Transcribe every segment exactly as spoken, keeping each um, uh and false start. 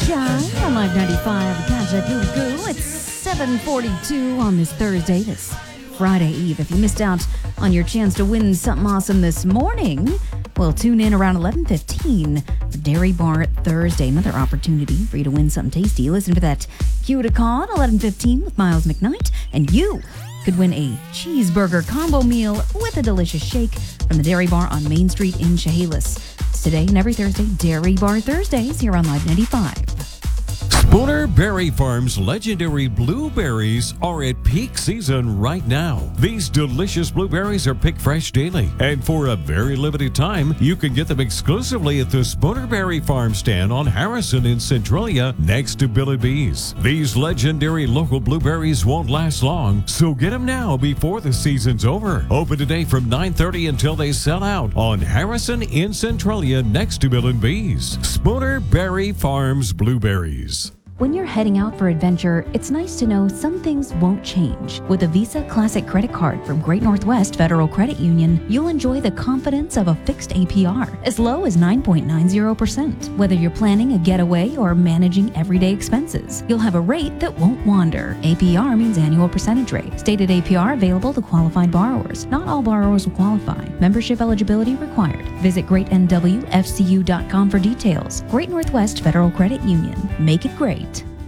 Shy on Live ninety-five. Catch that goo goo. It's seven forty-two on this Thursday, this Friday Eve. If you missed out on your chance to win something awesome this morning, well, tune in around eleven fifteen for Dairy Bar Thursday. Another opportunity for you to win something tasty. Listen for that cue to call at eleven fifteen with Miles McKnight, and you could win a cheeseburger combo meal with a delicious shake from the Dairy Bar on Main Street in Chehalis. It's today and every Thursday, Dairy Bar Thursdays here on Live ninety-five. Spooner Berry Farm's legendary blueberries are at peak season right now. These delicious blueberries are picked fresh daily, and for a very limited time, you can get them exclusively at the Spooner Berry Farm stand on Harrison in Centralia next to Billy B's. These legendary local blueberries won't last long, so get them now before the season's over. Open today from nine thirty until they sell out on Harrison in Centralia next to Billy B's. Spooner Berry Farms Blueberries. When you're heading out for adventure, it's nice to know some things won't change. With a Visa Classic Credit Card from Great Northwest Federal Credit Union, you'll enjoy the confidence of a fixed A P R, as low as nine point nine zero percent. Whether you're planning a getaway or managing everyday expenses, you'll have a rate that won't wander. A P R means annual percentage rate. Stated A P R available to qualified borrowers. Not all borrowers will qualify. Membership eligibility required. Visit great n w f c u dot com for details. Great Northwest Federal Credit Union. Make it great.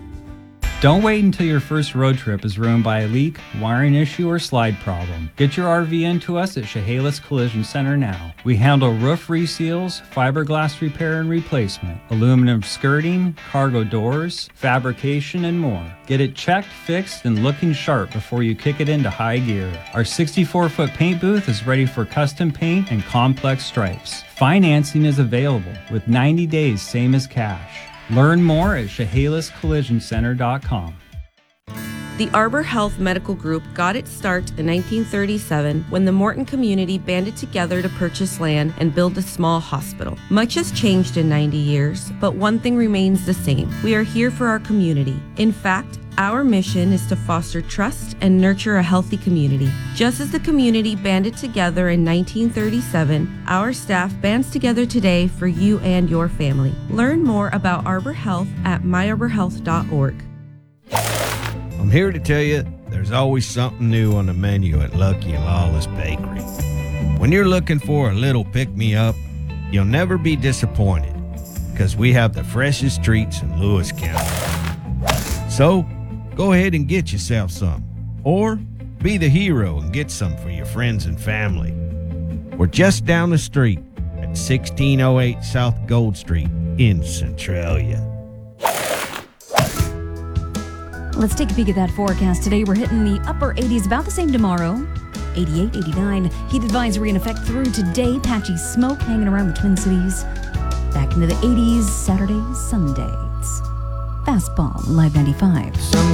Don't wait until your first road trip is ruined by a leak, wiring issue, or slide problem. Get your R V into us at Chehalis Collision Center now. We handle roof reseals, fiberglass repair and replacement, aluminum skirting, cargo doors, fabrication, and more. Get it checked, fixed, and looking sharp before you kick it into high gear. Our sixty-four foot paint booth is ready for custom paint and complex stripes. Financing is available with ninety days, same as cash. Learn more at Chehalis Collision Center dot com. The Arbor Health Medical Group got its start in nineteen thirty-seven when the Morton community banded together to purchase land and build a small hospital. Much has changed in ninety years, but one thing remains the same. We are here for our community. In fact, our mission is to foster trust and nurture a healthy community. Just as the community banded together in nineteen thirty-seven, our staff bands together today for you and your family. Learn more about Arbor Health at my arbor health dot org. I'm here to tell you there's always something new on the menu at Lucky and Lawless Bakery. When you're looking for a little pick-me-up, you'll never be disappointed because we have the freshest treats in Lewis County. So, go ahead and get yourself some, or be the hero and get some for your friends and family. We're just down the street at sixteen oh eight South Gold Street in Centralia. Let's take a peek at that forecast. Today we're hitting the upper eighties, about the same tomorrow. eighty-eight, eighty-nine. Heat advisory in effect through today. Patchy smoke hanging around the Twin Cities. Back into the eighties, Saturday, Sundays. Fastball, Live ninety-five.